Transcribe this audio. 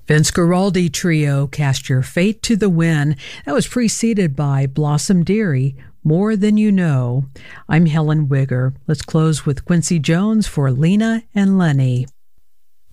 Vince Guaraldi Trio, Cast Your Fate to the Wind. That was preceded by Blossom Dearie, More Than You Know. I'm Helen Wigger. Let's close with Quincy Jones for Lena and Lenny.